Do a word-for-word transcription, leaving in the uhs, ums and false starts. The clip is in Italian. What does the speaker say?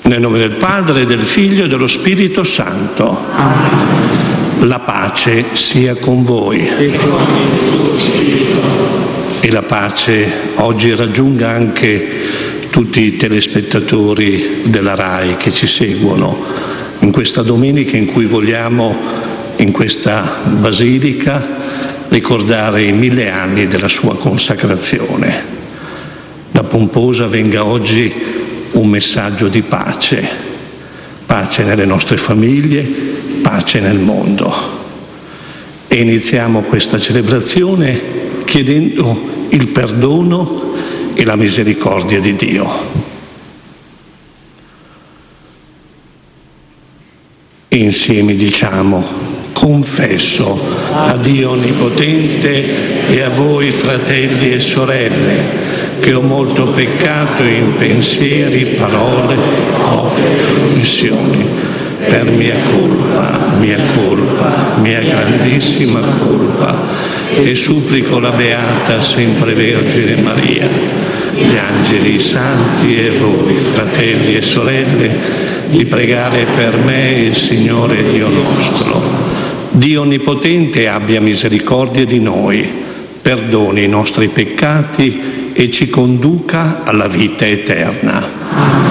Nel nome del Padre, del Figlio e dello Spirito Santo. Amen. La pace sia con voi. E con il tuo spirito. E la pace oggi raggiunga anche tutti i telespettatori della RAI che ci seguono in questa domenica in cui vogliamo, in questa basilica, ricordare i mille anni della sua consacrazione. Da Pomposa venga oggi un messaggio di pace, pace nelle nostre famiglie, pace nel mondo. E iniziamo questa celebrazione chiedendo il perdono e la misericordia di Dio. E insieme diciamo: confesso a Dio Onnipotente e a voi fratelli e sorelle che ho molto peccato in pensieri, parole, opere e omissioni, per mia colpa, mia colpa, mia grandissima colpa, e supplico la Beata Sempre Vergine Maria, gli angeli santi e voi, fratelli e sorelle, di pregare per me il Signore Dio nostro. Dio Onnipotente abbia misericordia di noi, perdoni i nostri peccati e ci conduca alla vita eterna.